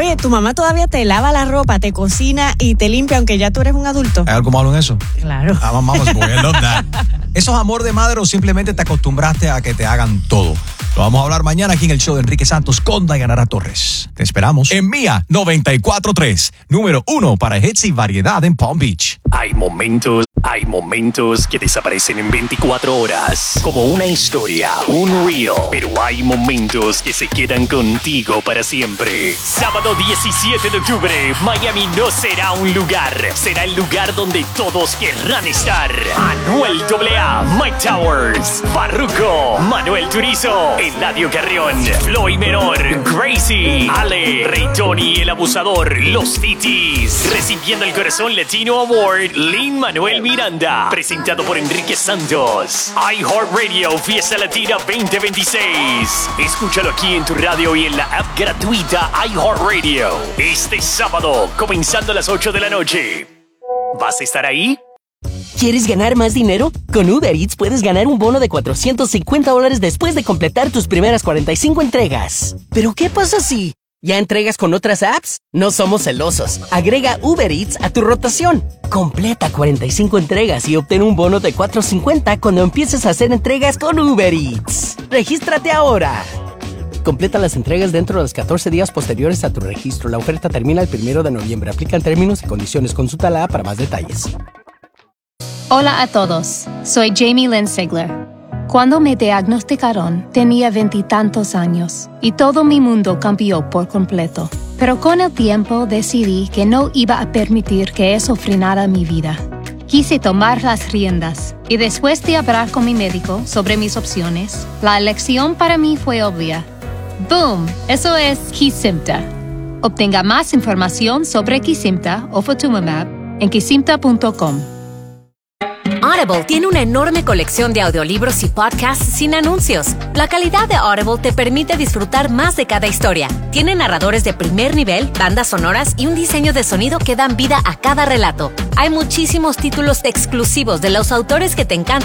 Oye, ¿tu mamá todavía te lava la ropa, te cocina y te limpia aunque ya tú eres un adulto? ¿Hay algo malo en eso? Claro. Mama's boy, I love that. ¿Eso es amor de madre o simplemente te acostumbraste a que te hagan todo? Lo vamos a hablar mañana aquí en el show de Enrique Santos con Dayanara Torres. Te esperamos en Mía 94.3, número 1 para hits y variedad en Palm Beach. Hay momentos que desaparecen en 24 horas, como una historia, un reel, pero hay momentos que se quedan contigo para siempre. Sábado 17 de octubre, Miami no será un lugar, será el lugar donde todos querrán estar. Anuel AA, Mike Towers, Farruko, Manuel Turizo, Eladio Carrión, Floyd Menor, Gracie, Ale, Rey Tony el Abusador, Los Titis, recibiendo el Corazón Latino Award, Lin-Manuel Miranda, presentado por Enrique Santos. iHeartRadio Fiesta Latina 2026. Escúchalo aquí en tu radio y en la app gratuita iHeartRadio. Este sábado, comenzando a las 8 de la noche. ¿Vas a estar ahí? ¿Quieres ganar más dinero? Con Uber Eats puedes ganar un bono de $450 después de completar tus primeras 45 entregas. ¿Pero qué pasa si ya entregas con otras apps? No somos celosos. Agrega Uber Eats a tu rotación. Completa 45 entregas y obtén un bono de $450 cuando empieces a hacer entregas con Uber Eats. ¡Regístrate ahora! Completa las entregas dentro de los 14 días posteriores a tu registro. La oferta termina el 1 de noviembre. Aplican términos y condiciones. Consulta la app para más detalles. Hola a todos, soy Jamie Lynn Sigler. Cuando me diagnosticaron, tenía 20 y tantos años y todo mi mundo cambió por completo. Pero con el tiempo decidí que no iba a permitir que eso frenara mi vida. Quise tomar las riendas y después de hablar con mi médico sobre mis opciones, la elección para mí fue obvia. ¡Boom! Eso es Kesimpta. Obtenga más información sobre Kesimpta o Ofatumumab en kesimpta.com. Audible tiene una enorme colección de audiolibros y podcasts sin anuncios. La calidad de Audible te permite disfrutar más de cada historia. Tiene narradores de primer nivel, bandas sonoras y un diseño de sonido que dan vida a cada relato. Hay muchísimos títulos exclusivos de los autores que te encantan